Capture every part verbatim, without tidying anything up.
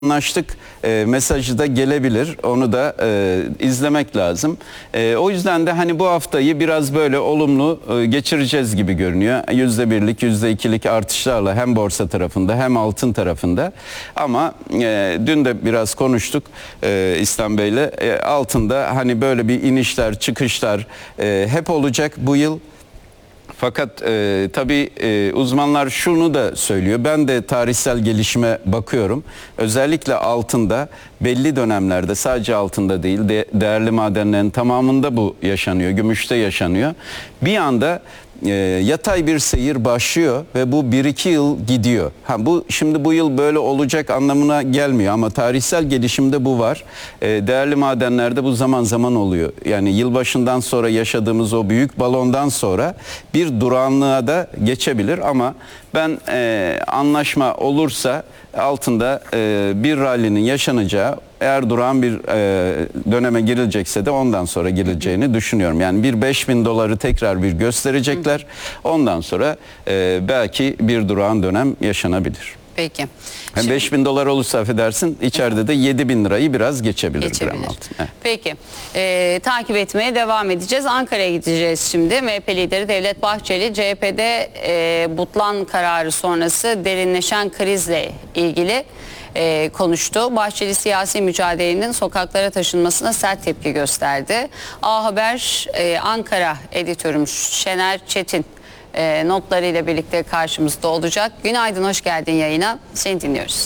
Anlaştık e, mesajı da gelebilir. Onu da e, izlemek lazım. E, o yüzden de hani bu haftayı biraz böyle olumlu e, geçireceğiz gibi görünüyor. Yüzde birlik, yüzde ikilik artışlarla hem borsa tarafında hem altın tarafında. Ama e, dün de biraz konuştuk e, İslam Bey'le. E, altında hani böyle bir inişler, çıkışlar e, hep olacak bu yıl. Fakat e, tabii e, uzmanlar şunu da söylüyor. Ben de tarihsel gelişime bakıyorum. Özellikle altında belli dönemlerde, sadece altında değil, de, değerli madenlerin tamamında bu yaşanıyor. Gümüşte yaşanıyor. Bir anda e, yatay bir seyir başlıyor ve bu bir iki yıl gidiyor. Ha, bu şimdi bu yıl böyle olacak anlamına gelmiyor ama tarihsel gelişimde bu var. E, değerli madenlerde bu zaman zaman oluyor. Yani yılbaşından sonra yaşadığımız o büyük balondan sonra bir durağanlığa da geçebilir ama ben e, anlaşma olursa altında e, bir rallinin yaşanacağı, eğer durağan bir e, döneme girilecekse de ondan sonra girileceğini düşünüyorum. Yani bir beş bin doları tekrar bir gösterecekler. Ondan sonra e, belki bir durağan dönem yaşanabilir. Peki. Şimdi, beş bin dolar olursa affedersin, içeride de yedi bin lirayı biraz geçebilir. Geçebilir. Gram altın. Evet. Peki. Ee, takip etmeye devam edeceğiz. Ankara'ya gideceğiz şimdi. M H P lideri Devlet Bahçeli, C H P'de e, Butlan kararı sonrası derinleşen krizle ilgili e, konuştu. Bahçeli siyasi mücadelenin sokaklara taşınmasına sert tepki gösterdi. A Haber e, Ankara editörümüz Şener Çetin E, notlarıyla birlikte karşımızda olacak. Günaydın, hoş geldin yayına. Seni dinliyoruz.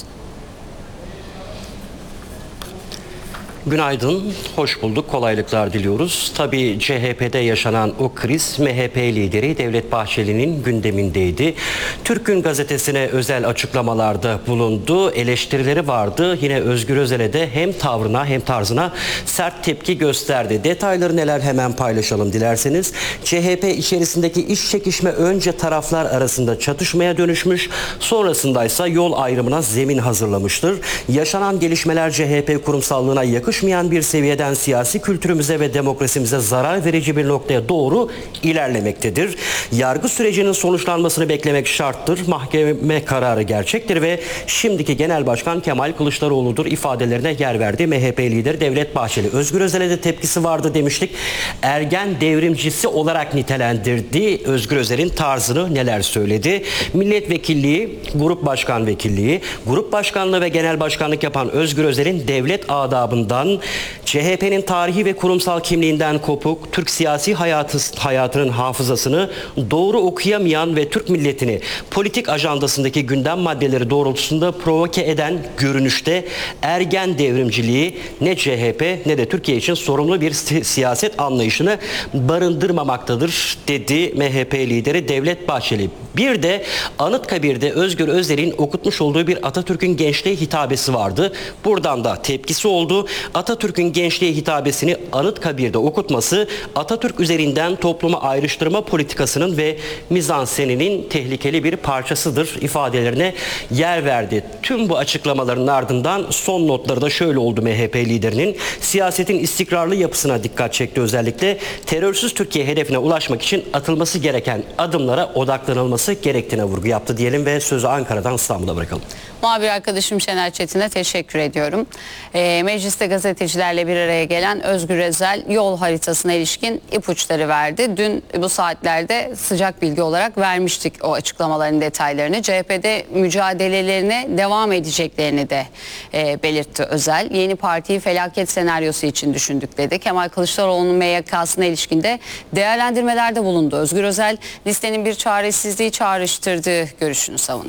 Günaydın, hoş bulduk, kolaylıklar diliyoruz. Tabii C H P'de yaşanan o kriz M H P lideri Devlet Bahçeli'nin gündemindeydi. Türk Gün Gazetesi'ne özel açıklamalarda bulundu, eleştirileri vardı. Yine Özgür Özel'e de hem tavrına hem tarzına sert tepki gösterdi. Detayları neler hemen paylaşalım dilerseniz. C H P içerisindeki iş çekişme önce taraflar arasında çatışmaya dönüşmüş, sonrasındaysa yol ayrımına zemin hazırlamıştır. Yaşanan gelişmeler C H P kurumsallığına yakışmayan bir seviyeden siyasi kültürümüze ve demokrasimize zarar verici bir noktaya doğru ilerlemektedir. Yargı sürecinin sonuçlanmasını beklemek şarttır. Mahkeme kararı gerçektir ve şimdiki Genel Başkan Kemal Kılıçdaroğlu'dur ifadelerine yer verdi M H P lideri Devlet Bahçeli. Özgür Özel'e de tepkisi vardı demiştik. Ergen devrimcisi olarak nitelendirdi. Özgür Özel'in tarzını neler söyledi? Milletvekilliği, grup başkan vekilliği, grup başkanlığı ve genel başkanlık yapan Özgür Özel'in devlet adabından, C H P'nin tarihi ve kurumsal kimliğinden kopuk, Türk siyasi hayatı, hayatının hafızasını doğru okuyamayan ve Türk milletini politik ajandasındaki gündem maddeleri doğrultusunda provoke eden görünüşte ergen devrimciliği ne C H P ne de Türkiye için sorumlu bir si- siyaset anlayışını barındırmamaktadır dedi M H P lideri Devlet Bahçeli. Bir de Anıtkabir'de Özgür Özel'in okutmuş olduğu bir Atatürk'ün gençliğe hitabesi vardı. Buradan da tepkisi oldu. Atatürk'ün gençliğe hitabesini Anıtkabir'de okutması Atatürk üzerinden topluma ayrıştırma politikasının ve mizanseninin tehlikeli bir parçasıdır ifadelerine yer verdi. Tüm bu açıklamaların ardından son notları da şöyle oldu M H P liderinin. Siyasetin istikrarlı yapısına dikkat çekti özellikle. Terörsüz Türkiye hedefine ulaşmak için atılması gereken adımlara odaklanılması gerektiğine vurgu yaptı diyelim ve sözü Ankara'dan İstanbul'a bırakalım. Muhabir arkadaşım Şener Çetin'e teşekkür ediyorum. E, mecliste gazetecilerle bir araya gelen Özgür Özel yol haritasına ilişkin ipuçları verdi. Dün bu saatlerde sıcak bilgi olarak vermiştik o açıklamaların detaylarını. C H P'de mücadelelerine devam edeceklerini de e, belirtti Özel. Yeni partiyi felaket senaryosu için düşündük dedi. Kemal Kılıçdaroğlu'nun M Y K'sına ilişkinde değerlendirmelerde bulundu. Özgür Özel listenin bir çaresizliği çağrıştırdığı görüşünü savundu.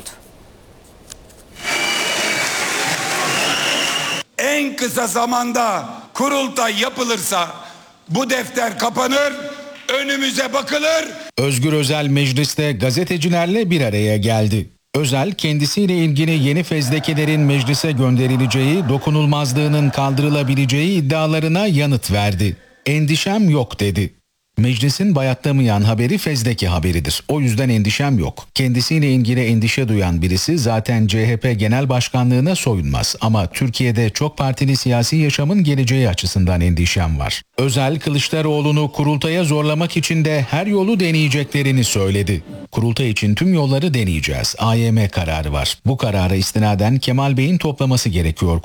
En kısa zamanda kurultay yapılırsa bu defter kapanır, önümüze bakılır. Özgür Özel mecliste gazetecilerle bir araya geldi. Özel kendisiyle ilgili yeni fezlekelerin meclise gönderileceği, dokunulmazlığının kaldırılabileceği iddialarına yanıt verdi. Endişem yok dedi. Meclisin bayatlamayan haberi fezleke haberidir. O yüzden endişem yok. Kendisiyle ilgili endişe duyan birisi zaten C H P Genel Başkanlığına soyunmaz. Ama Türkiye'de çok partili siyasi yaşamın geleceği açısından endişem var. Özel, Kılıçdaroğlu'nu kurultaya zorlamak için de her yolu deneyeceklerini söyledi. Kurultay için tüm yolları deneyeceğiz. A Y M kararı var. Bu karara istinaden Kemal Bey'in toplaması gerekiyor